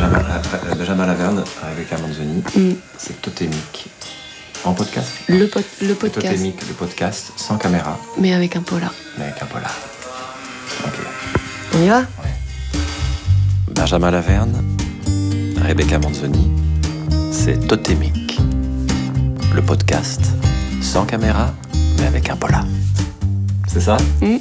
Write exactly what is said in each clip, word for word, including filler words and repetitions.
Benjamin, euh, Benjamin Laverne avec Manzoni, mm. c'est Totémique. En podcast Le, po- le podcast. Totémique, le podcast, sans caméra. Mais avec un polar. Mais avec un polar. Ok. On y va ? Ouais. Benjamin Laverne, Rebecca Manzoni, c'est Totémique. Le podcast, sans caméra, mais avec un polar. C'est ça ? mm.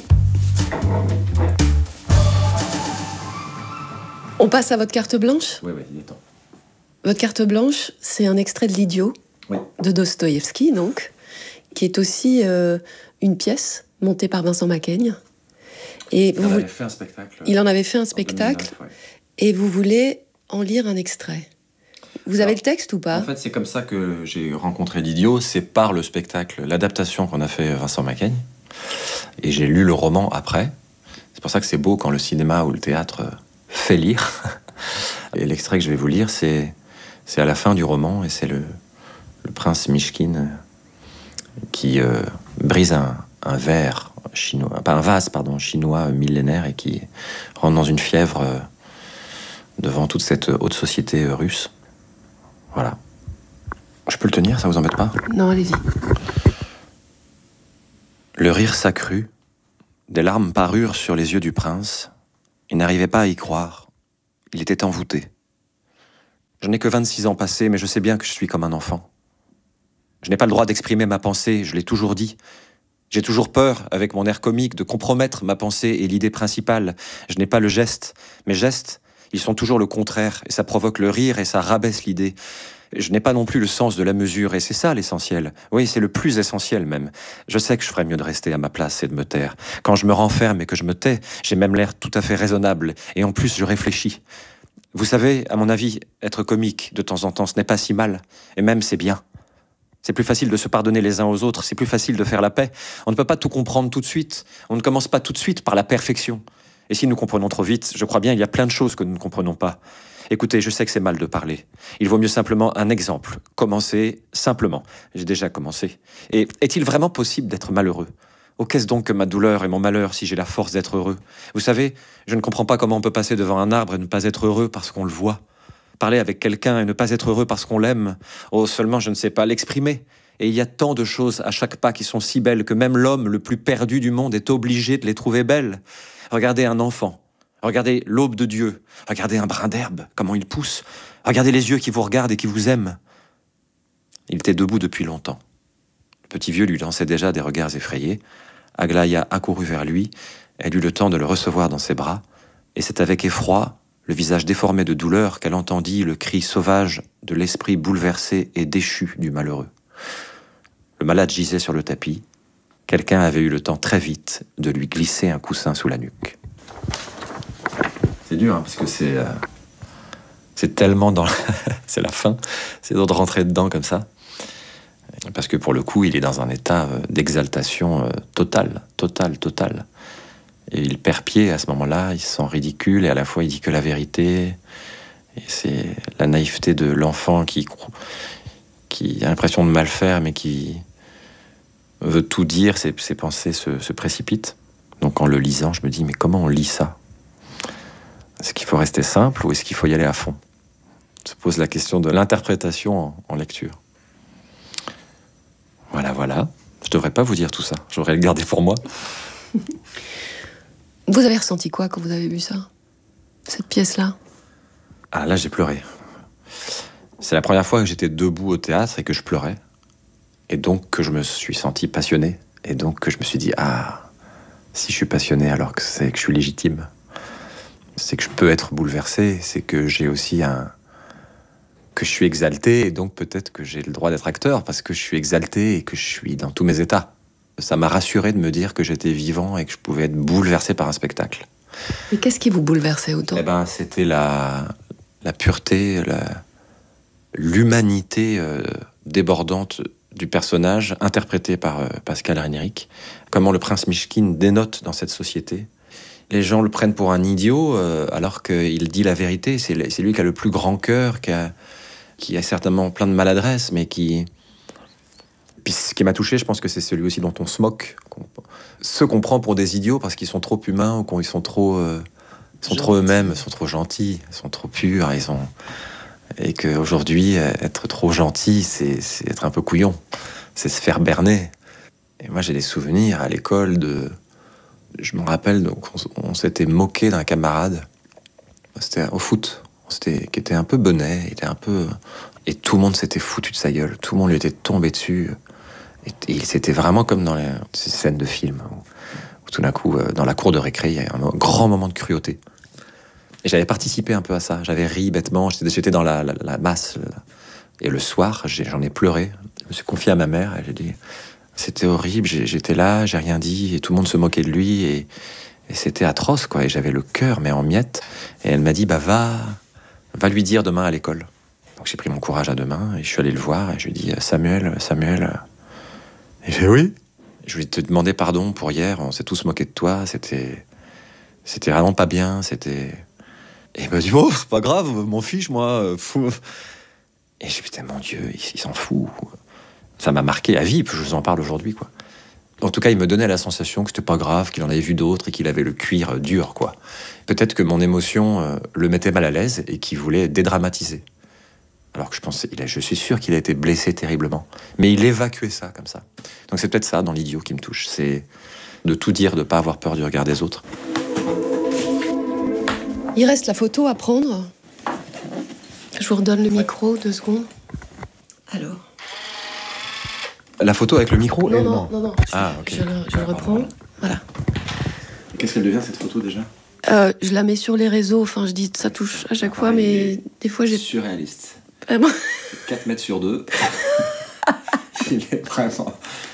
On passe à votre carte blanche ? Oui, oui, il est temps. Votre carte blanche, c'est un extrait de l'Idiot, oui. de Dostoïevski, donc, qui est aussi euh, une pièce montée par Vincent Macaigne. Et il vous, en avait fait un spectacle. Il en avait fait un spectacle, en deux mille neuf, ouais. Et vous voulez en lire un extrait. Vous Alors, avez le texte ou pas ? En fait, c'est comme ça que j'ai rencontré l'Idiot, c'est par le spectacle, l'adaptation qu'on a fait Vincent Macaigne. Et j'ai lu le roman après. C'est pour ça que c'est beau quand le cinéma ou le théâtre fait lire. Et l'extrait que je vais vous lire, c'est, c'est à la fin du roman, et c'est le, le prince Mishkin qui euh, brise un, un verre chinois, pas un vase, pardon, chinois millénaire, et qui rentre dans une fièvre euh, devant toute cette haute société euh, russe. Voilà. Je peux le tenir, ça vous embête pas ? Non, allez-y. Le rire s'accrut, des larmes parurent sur les yeux du prince. Il n'arrivait pas à y croire. Il était envoûté. Je n'ai que vingt-six ans passés, mais je sais bien que je suis comme un enfant. Je n'ai pas le droit d'exprimer ma pensée, je l'ai toujours dit. J'ai toujours peur, avec mon air comique, de compromettre ma pensée et l'idée principale. Je n'ai pas le geste. Mes gestes, ils sont toujours le contraire, et ça provoque le rire et ça rabaisse l'idée. Je n'ai pas non plus le sens de la mesure, et c'est ça l'essentiel. Oui, c'est le plus essentiel même. Je sais que je ferais mieux de rester à ma place et de me taire. Quand je me renferme et que je me tais, j'ai même l'air tout à fait raisonnable, et en plus je réfléchis. Vous savez, à mon avis, être comique de temps en temps, ce n'est pas si mal, et même c'est bien. C'est plus facile de se pardonner les uns aux autres, c'est plus facile de faire la paix. On ne peut pas tout comprendre tout de suite, on ne commence pas tout de suite par la perfection. Et si nous comprenons trop vite, je crois bien il y a plein de choses que nous ne comprenons pas. Écoutez, je sais que c'est mal de parler. Il vaut mieux simplement un exemple. Commencer simplement. J'ai déjà commencé. Et est-il vraiment possible d'être malheureux ? Oh, qu'est-ce donc que ma douleur et mon malheur si j'ai la force d'être heureux ? Vous savez, je ne comprends pas comment on peut passer devant un arbre et ne pas être heureux parce qu'on le voit. Parler avec quelqu'un et ne pas être heureux parce qu'on l'aime. Oh, seulement je ne sais pas l'exprimer. Et il y a tant de choses à chaque pas qui sont si belles que même l'homme le plus perdu du monde est obligé de les trouver belles. Regardez un enfant. Regardez l'aube de Dieu. Regardez un brin d'herbe, comment il pousse. Regardez les yeux qui vous regardent et qui vous aiment. Il était debout depuis longtemps. Le petit vieux lui lançait déjà des regards effrayés. Aglaïa accourut vers lui. Elle eut le temps de le recevoir dans ses bras. Et c'est avec effroi, le visage déformé de douleur, qu'elle entendit le cri sauvage de l'esprit bouleversé et déchu du malheureux. Le malade gisait sur le tapis. Quelqu'un avait eu le temps très vite de lui glisser un coussin sous la nuque. C'est dur, hein, parce que c'est, euh, c'est tellement dans... La... c'est la fin, c'est dur de rentrer dedans comme ça. Parce que pour le coup, il est dans un état euh, d'exaltation euh, totale, totale, totale. Et il perd pied à ce moment-là, il se sent ridicule, et à la fois il dit que la vérité. Et c'est la naïveté de l'enfant qui, qui a l'impression de mal faire, mais qui veut tout dire, ses, ses pensées se, se précipitent. Donc en le lisant, je me dis, mais comment on lit ça ? Est-ce qu'il faut rester simple ou est-ce qu'il faut y aller à fond ? Se pose la question de l'interprétation en, en lecture. Voilà, voilà. Je ne devrais pas vous dire tout ça. J'aurais le gardé pour moi. Vous avez ressenti quoi quand vous avez vu ça ? Cette pièce-là ? Ah, là, j'ai pleuré. C'est la première fois que j'étais debout au théâtre et que je pleurais. Et donc que je me suis senti passionné. Et donc que je me suis dit, ah, si je suis passionné alors que c'est que je suis légitime. C'est que je peux être bouleversé, c'est que j'ai aussi un... que je suis exalté, et donc peut-être que j'ai le droit d'être acteur, parce que je suis exalté et que je suis dans tous mes états. Ça m'a rassuré de me dire que j'étais vivant et que je pouvais être bouleversé par un spectacle. Et qu'est-ce qui vous bouleversait autant ? Eh ben, c'était la, la pureté, la... l'humanité euh, débordante du personnage, interprété par euh, Pascal Renéric. Comment le prince Mishkin dénote dans cette société. Les gens le prennent pour un idiot, euh, alors qu'il dit la vérité. C'est, c'est lui qui a le plus grand cœur, qui a, qui a certainement plein de maladresse, mais qui... Puis ce qui m'a touché, je pense que c'est celui aussi dont on se moque. Qu'on... Ceux qu'on prend pour des idiots parce qu'ils sont trop humains ou qu'ils sont trop, euh, Ils sont trop eux-mêmes, ils sont trop gentils, ils sont trop purs, ils ont... Et qu'aujourd'hui, être trop gentil, c'est, c'est être un peu couillon. C'est se faire berner. Et moi, j'ai des souvenirs à l'école de... Je me rappelle, donc, on, on s'était moqué d'un camarade. C'était au foot. C'était, qui était un peu bonnet, il était un peu... Et tout le monde s'était foutu de sa gueule. Tout le monde lui était tombé dessus. Et, et c'était vraiment comme dans les, ces scènes de films, où, où tout d'un coup, dans la cour de récré, il y a un grand moment de cruauté. Et j'avais participé un peu à ça. J'avais ri bêtement. J'étais, j'étais dans la, la, la masse. Et le soir, j'ai, j'en ai pleuré. Je me suis confié à ma mère. Et j'ai dit... C'était horrible. J'ai, j'étais là, j'ai rien dit. Et tout le monde se moquait de lui. Et, et c'était atroce, quoi. Et j'avais le cœur, mais en miettes. Et elle m'a dit, bah va, va lui dire demain à l'école. Donc j'ai pris mon courage à deux mains. Et je suis allé le voir. Et je lui ai dit, Samuel, Samuel... Il fait oui. Je voulais te demander pardon pour hier. On s'est tous moqués de toi. C'était, c'était vraiment pas bien. C'était... Et il m'a dit, oh, c'est pas grave, m'en fiche, moi. Fou. Et j'ai dit, putain, mon Dieu, il, il s'en fout. Ça m'a marqué à vie, puis je vous en parle aujourd'hui, quoi. En tout cas, il me donnait la sensation que c'était pas grave, qu'il en avait vu d'autres et qu'il avait le cuir dur, quoi. Peut-être que mon émotion euh, le mettait mal à l'aise et qu'il voulait dédramatiser. Alors que je pensais, il a, je suis sûr qu'il a été blessé terriblement. Mais il évacuait ça comme ça. Donc c'est peut-être ça, dans l'idiot, qui me touche. C'est de tout dire, de pas avoir peur du regard des autres. Il reste la photo à prendre. Je vous redonne le micro, deux secondes. Alors. La photo avec le micro? Non, non, non, non. Je, ah, ok. Je, le, je le reprends. Voilà. Qu'est-ce qu'elle devient, cette photo, déjà? euh, Je la mets sur les réseaux. Enfin, je dis ça touche à chaque ah, fois, mais des fois j'ai... Surréaliste. Vraiment quatre mètres sur deux. Il est vraiment...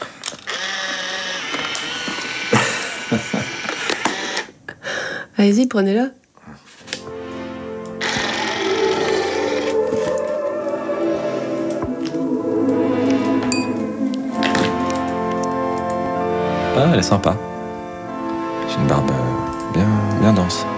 Allez-y, prenez-la. Ah, elle est sympa. J'ai une barbe bien, bien dense.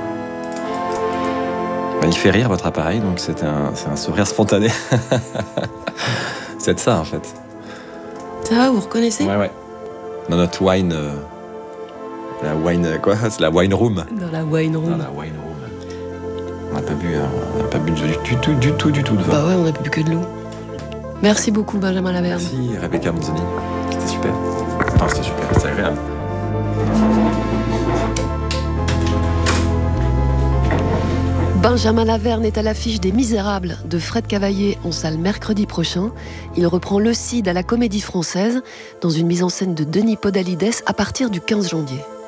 Bah, il fait rire, votre appareil, donc c'est un, c'est un sourire spontané. C'est de ça, en fait. Ça va, vous reconnaissez? Ouais, ouais. Dans notre wine... Euh, la wine... Quoi? C'est la wine room. Dans la wine room. Dans la wine room. On n'a pas bu, hein, on n'a pas bu du, du tout, du tout, du tout de vin. Bah ouais, on n'a bu que de l'eau. Merci beaucoup, Benjamin Laverne. Merci, Rebecca Monzoni. C'était super. Enfin, c'était super, c'était agréable. Benjamin Laverne est à l'affiche des Misérables de Fred Cavaillé en salle mercredi prochain. Il reprend Le Cid à la Comédie Française dans une mise en scène de Denis Podalides à partir du quinze janvier.